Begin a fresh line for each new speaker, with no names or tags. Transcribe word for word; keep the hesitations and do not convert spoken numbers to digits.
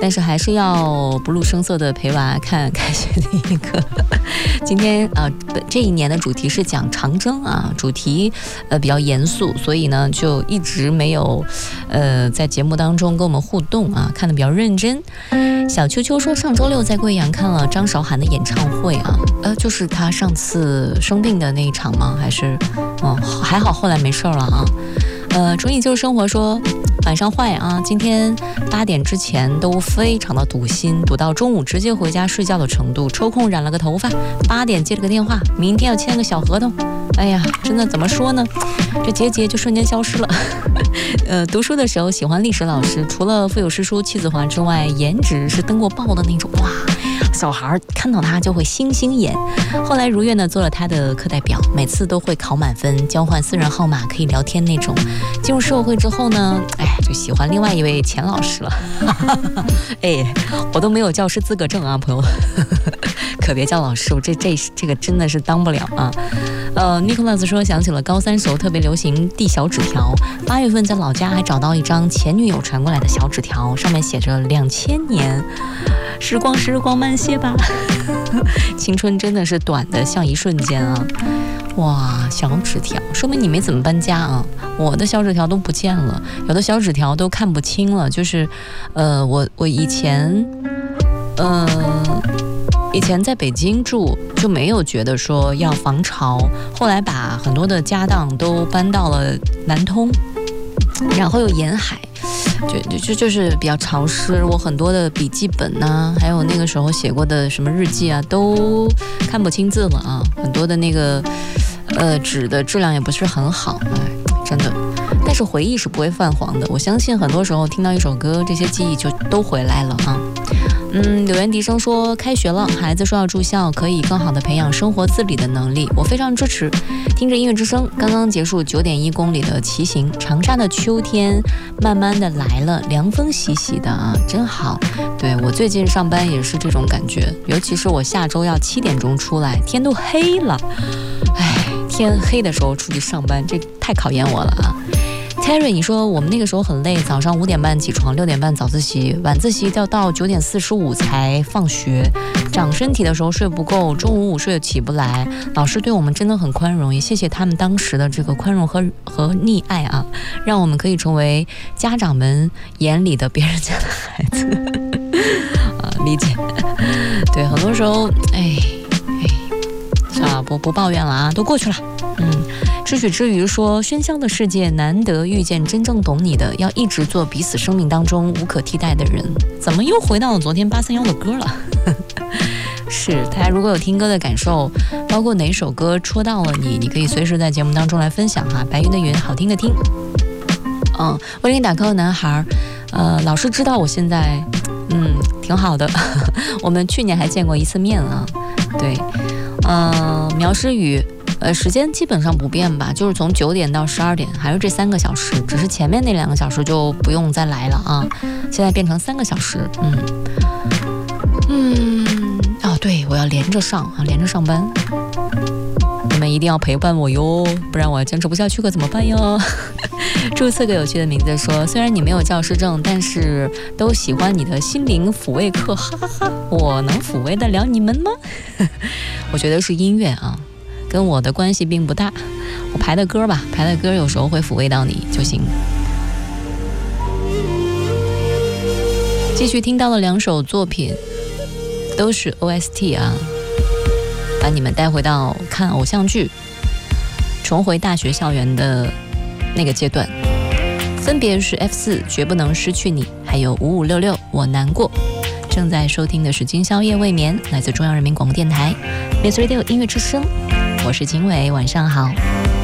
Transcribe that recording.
但是还是要不露声色的陪娃看开学第一课。今天啊、呃，这一年的主题是讲长征啊，主题呃比较严肃，所以呢就一直没有呃在节目当中跟我们互动啊，看得比较认真。小秋秋说上周六在贵阳看了张韶涵的演唱会啊，呃就是她上次生病的那一场吗？还是嗯还好后来没事了啊。呃，中意就是生活说晚上坏啊，今天八点之前都非常的堵心，堵到中午直接回家睡觉的程度，抽空染了个头发，八点接了个电话，明天要签个小合同。哎呀，真的怎么说呢，这结节就瞬间消失了。呃，读书的时候喜欢历史老师，除了腹有诗书气自华之外，颜值是登过报的那种，哇，小孩看到他就会星星眼。后来如愿的做了他的课代表，每次都会考满分，交换私人号码可以聊天那种。进入社会之后呢，哎，就喜欢另外一位钱老师了。哎，我都没有教师资格证啊，朋友，可别叫老师，我这这这个真的是当不了啊。呃 Nicholas 说想起了高三时候特别流行递小纸条，八月份在老家还找到一张前女友传过来的小纸条，上面写着两千年，时光时光慢些吧。青春真的是短的像一瞬间啊。哇，小纸条，说明你没怎么搬家啊！我的小纸条都不见了，有的小纸条都看不清了。就是，呃，我我以前，呃，以前在北京住就没有觉得说要防潮，后来把很多的家当都搬到了南通，然后又沿海。就就就是比较潮湿，我很多的笔记本呐、啊，还有那个时候写过的什么日记啊，都看不清字了啊，很多的那个呃纸的质量也不是很好，哎，真的。但是回忆是不会泛黄的，我相信很多时候听到一首歌，这些记忆就都回来了啊。嗯，柳岩笛声说开学了，孩子说要住校，可以更好的培养生活自理的能力，我非常支持。听着音乐之声，刚刚结束九点一公里的骑行，长沙的秋天慢慢的来了，凉风习习的啊，真好。对，我最近上班也是这种感觉，尤其是我下周要七点钟出来，天都黑了，哎，天黑的时候出去上班，这太考验我了啊。Terry， 你说我们那个时候很累，早上五点半起床，六点半早自习，晚自习要到九点四十五才放学。长身体的时候睡不够，中午午睡起不来。老师对我们真的很宽容，也谢谢他们当时的这个宽容和和溺爱啊，让我们可以成为家长们眼里的别人家的孩子。啊，理解。对，很多时候，哎哎，是吧？不不抱怨了啊，都过去了。嗯。知许之余说，喧嚣的世界难得遇见真正懂你的，要一直做彼此生命当中无可替代的人。怎么又回到了昨天八三幺的歌了？是，大家如果有听歌的感受，包括哪首歌戳到了你，你可以随时在节目当中来分享哈。白云的云，好听的听。嗯，为你打 call 的男孩，呃，老师知道我现在，嗯，挺好的。我们去年还见过一次面啊。对，呃，苗诗雨。呃，时间基本上不变吧，就是从九点到十二点，还是这三个小时，只是前面那两个小时就不用再来了啊，现在变成三个小时，嗯嗯，哦，对，我要连着上啊，连着上班，你们一定要陪伴我哟，不然我坚持不下去可怎么办哟？注册个有趣的名字说，虽然你没有教师证，但是都喜欢你的心灵抚慰课，哈哈哈，我能抚慰得了你们吗？我觉得是音乐啊。跟我的关系并不大，我排的歌吧，排的歌有时候会抚慰到你就行。继续听到了两首作品，都是 O S T 啊，把你们带回到看偶像剧，重回大学校园的那个阶段，分别是 F 四 绝不能失去你，还有五五六六我难过。正在收听的是今宵夜未眠，来自中央人民广播电台 Miss Radio 音乐之声，我是秦伟，晚上好。